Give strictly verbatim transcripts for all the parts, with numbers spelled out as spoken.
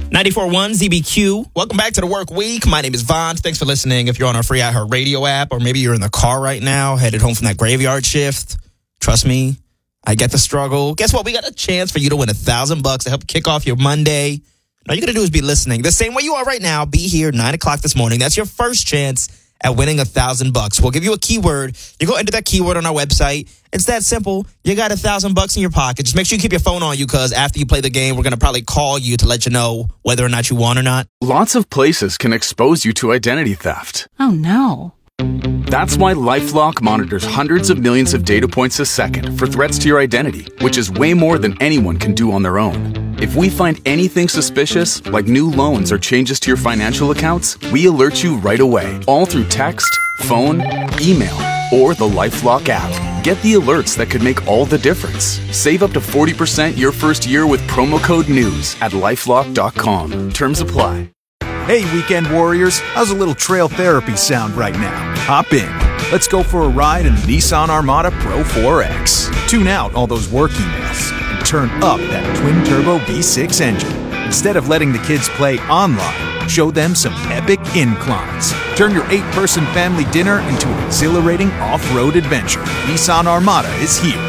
ninety-four point one Z B Q. Welcome back to the work week. My name is Vaughn. Thanks for listening. If you're on our free iHeartRadio app, or maybe you're in the car right now, headed home from that graveyard shift, trust me, I get the struggle. Guess what? We got a chance for you to win a thousand bucks to help kick off your Monday. All you got to do is be listening. The same way you are right now. Be here nine o'clock this morning. That's your first chance at winning a thousand bucks. We'll give you a keyword. You go enter that keyword on our website. It's that simple. You got a thousand bucks in your pocket. Just make sure you keep your phone on you, because after you play the game, we're going to probably call you to let you know whether or not you won or not. Lots of places can expose you to identity theft. Oh, no. That's why LifeLock monitors hundreds of millions of data points a second for threats to your identity, which is way more than anyone can do on their own. If we find anything suspicious, like new loans or changes to your financial accounts, we alert you right away, all through text, phone, email, or the LifeLock app. Get the alerts that could make all the difference. Save up to forty percent your first year with promo code NEWS at LifeLock dot com. Terms apply. Hey, weekend warriors, how's a little trail therapy sound right now? Hop in. Let's go for a ride in the Nissan Armada Pro four X. Tune out all those work emails and turn up that twin-turbo V six engine. Instead of letting the kids play online, show them some epic inclines. Turn your eight-person family dinner into an exhilarating off-road adventure. Nissan Armada is here.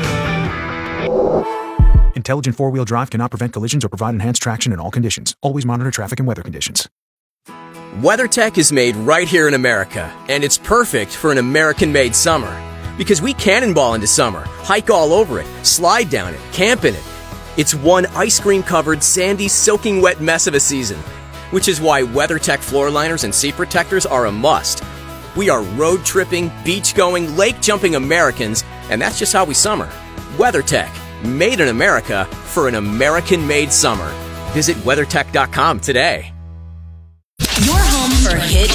Intelligent four-wheel drive cannot prevent collisions or provide enhanced traction in all conditions. Always monitor traffic and weather conditions. WeatherTech is made right here in America, and it's perfect for an American-made summer. Because we cannonball into summer, hike all over it, slide down it, camp in it. It's one ice cream-covered, sandy, soaking wet mess of a season. Which is why WeatherTech floor liners and seat protectors are a must. We are road-tripping, beach-going, lake-jumping Americans, and that's just how we summer. WeatherTech, made in America for an American-made summer. Visit WeatherTech dot com today. Your home for hit